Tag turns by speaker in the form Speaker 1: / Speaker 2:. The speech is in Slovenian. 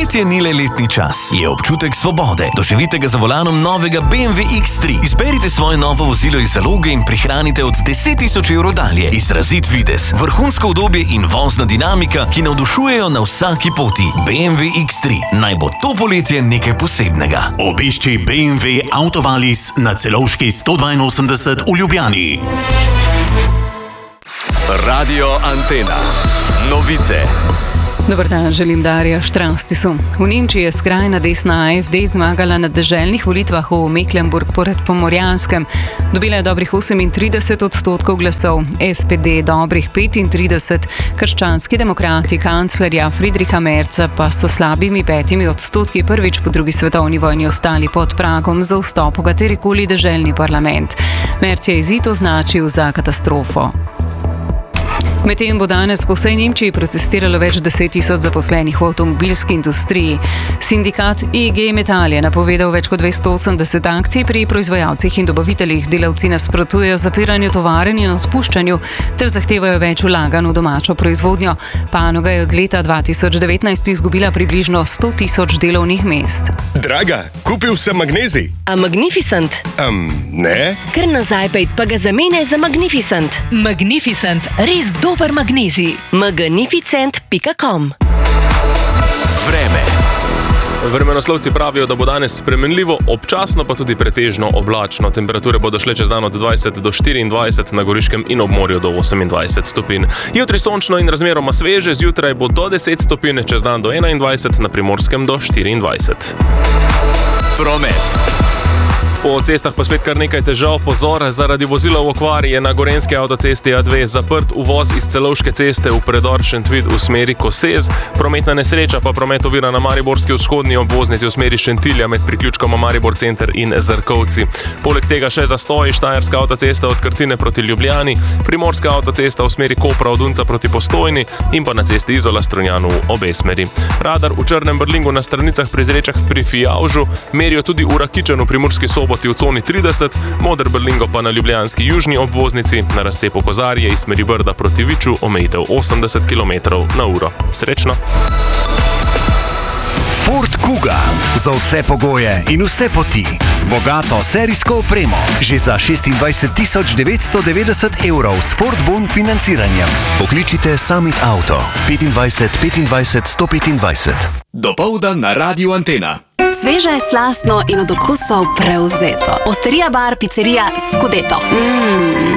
Speaker 1: Poletje ni le letni čas, je občutek svobode. Doživite ga za volanom novega BMW X3. Izberite svoje novo vozilo iz zaloge in prihranite od 10.000 evrov dalje. Izrazit videz, vrhunsko udobje in vozna dinamika, ki navdušujejo na vsaki poti. BMW X3. Naj bo to poletje nekaj posebnega.
Speaker 2: Obišči BMW Autovalis na Celovški 182 v Ljubljani.
Speaker 1: Radio Antena. Novice.
Speaker 3: Dobar dan, želim Darja Štranstisu. V Nemčiji je skrajna desna AfD zmagala na deželnih volitvah v Mecklenburg-Pomorjanskem. Dobila je dobrih 38% glasov, SPD dobrih 35%, krščanski demokrati kanclerja Friedricha Merza pa so slabimi 5% prvič po drugi svetovni vojni ostali pod pragom za vstop v katerikoli deželni parlament. Merz je izid označil za katastrofo. Medtem bo danes po vsej Nemčiji protestiralo več 10.000 zaposlenih v avtomobilski industriji. Sindikat IG Metall je napovedal več kot 280 akcij pri proizvajalcih in dobaviteljih. Delavci nasprotujejo zapiranju tovarn in odpuščanju ter zahtevajo več vlaganj v domačo proizvodnjo. Panoga je od leta 2019 izgubila približno 100.000 delovnih mest.
Speaker 4: Draga, kupil sem magnezij.
Speaker 5: A Magnificent?
Speaker 4: Ne.
Speaker 5: Kar nazaj pejt pa ga zamene za Magnificent.
Speaker 6: Magnificent, res dober magnezij.
Speaker 5: Magnificent.com.
Speaker 1: Vreme.
Speaker 7: Vremenoslovci pravijo, da bo danes spremenljivo, občasno pa tudi pretežno oblačno. Temperature bodo šle čez dan od 20 do 24, na Goriškem in ob morju do 28 stopinj. Jutri sončno in razmeroma sveže, zjutraj bo do 10 stopinj, čez dan do 21, na Primorskem do 24.
Speaker 1: Promet.
Speaker 7: Po cestah pa spet kar nekaj težav. Pozor, zaradi vozila v okvari je na gorenjski avtocesti A2 zaprt uvoz iz Celovške ceste v predor Šentvid v smeri Kosez. Prometna nesreča pa promet ovira na mariborski vzhodni obvoznici v smeri Šentilja med priključkoma Maribor center in Zrkovci. Poleg tega še zastoji Štajerska avtocesta od Krtine proti Ljubljani, Primorska avtocesta v smeri Kopra od Unca proti Postojni in pa na cesti Izola Strunjan v obe smeri. Radar v Črnem Brlingu na stranicah pri Zrečah pri Fijavžu merijo tudi v Rakičanu pri Murski Soboti v coni 30, Moder Brlingo pa na ljubljanski južni obvoznici, na razcepu Kozarje iz smeri Brda proti Viču omejitev 80 km/h. Srečno!
Speaker 8: Ford Kuga. Za vse pogoje in vse poti. Z bogato serijsko opremo. Že za 26.990 evrov s Ford Bon financiranjem. Pokličite Summit Auto 25 25 125.
Speaker 1: Dopoldan na Radio Antena.
Speaker 9: Sveže, slastno in od okusov prevzeto. Osterija bar, pizzerija Scudetto.